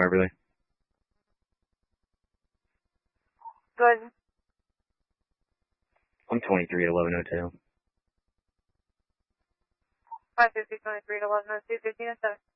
Beverly. Good. I'm 23 at 1102. 550, 23 to 1102, 15 and 7.